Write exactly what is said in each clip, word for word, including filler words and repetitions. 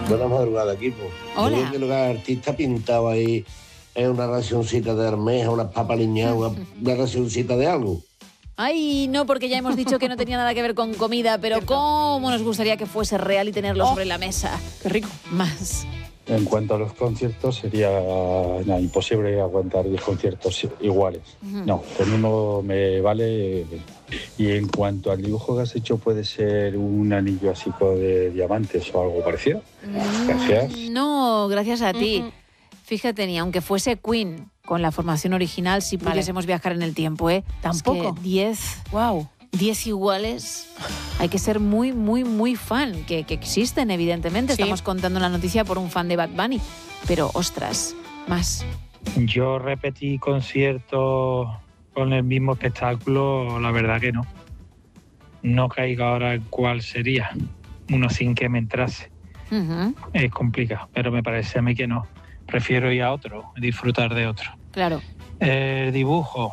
Buenas madrugadas, equipo. Hola. Yo creo que el artista pintado ahí es una racioncita de almeja, unas papas liñadas, una, una racioncita de algo. Ay, no, porque ya hemos dicho que no tenía nada que ver con comida, pero cómo nos gustaría que fuese real y tenerlo Oh, sobre la mesa. ¡Qué rico! Más. En cuanto a los conciertos, sería no, imposible aguantar diez conciertos iguales. Ujú. No, con uno me vale. Y en cuanto al dibujo que has hecho, puede ser un anillo así de diamantes o algo parecido. Gracias. Mm, No, gracias a ti. Mm, mm. Fíjate, ni aunque fuese Queen con la formación original, si Vale. pudiésemos viajar en el tiempo, ¿eh? Tampoco. Es que diez, ¡Wow! diez iguales. Hay que ser muy, muy, muy fan, que, que existen, evidentemente. Sí. Estamos contando la noticia por un fan de Bad Bunny. Pero, ostras, más. Yo repetí conciertos con el mismo espectáculo, la verdad que no. No caigo ahora en cuál sería, uno sin que me entrase. Ujú, Es complicado, pero me parece a mí que no. Prefiero ir a otro, disfrutar de otro. claro. El dibujo,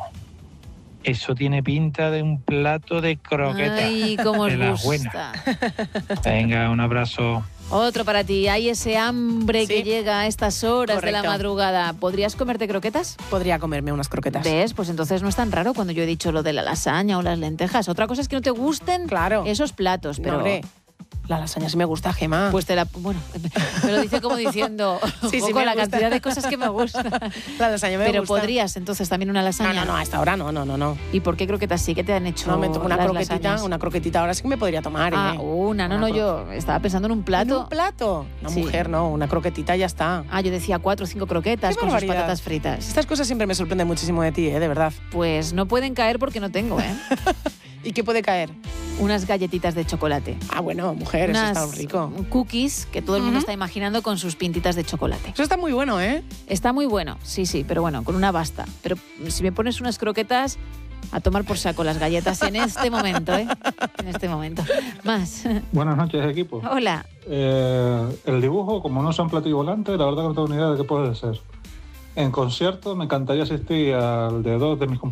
eso tiene pinta de un plato de croquetas. Ay, cómo os de las gusta. Venga, un abrazo. Otro para ti. Hay ese hambre Sí. que llega a estas horas de la Correcto. madrugada. ¿Podrías comerte croquetas? Podría comerme unas croquetas. ¿Ves? Pues entonces no es tan raro cuando yo he dicho lo de la lasaña o las lentejas. Otra cosa es que no te gusten Claro. esos platos, No, pero... hombre, la lasaña sí me gusta, Gemma. Pues te la... Bueno, me lo dice como diciendo un Sí, sí, poco me la gusta. cantidad de cosas que me gustan. la lasaña me Pero gusta. podrías entonces también una No, lasaña. no, no, a esta hora no, no, no, no. ¿Y por qué croquetas sí? ¿Qué te han hecho No, me tomo una las croquetita, lasañas? una croquetita ahora sí que me podría tomar, Ah, ¿eh? una. No, Una no, cro- yo estaba pensando en un ¿En plato. un plato? Una Sí. mujer, no, una croquetita y ya está. Ah, yo decía cuatro o cinco croquetas ¡Qué con sus barbaridad! patatas fritas. Estas cosas siempre me sorprenden muchísimo de ti, ¿eh? De verdad. Pues no pueden caer porque no tengo, ¿eh? ¿Y qué puede caer? Unas galletitas de chocolate. Ah, bueno, mujer, Unas eso está rico. cookies que todo el mundo Ujú. está imaginando con sus pintitas de chocolate. Eso está muy bueno, ¿eh? Está muy bueno, sí, sí, pero bueno, con una basta. Pero si me pones unas croquetas, a tomar por saco las galletas en este momento, ¿eh? En este momento. Más. Buenas noches, equipo. Hola. Eh, el dibujo, como no son platillo volante, la verdad que no tengo ni idea de qué puede ser. En concierto me encantaría asistir al de dos de mis compañeros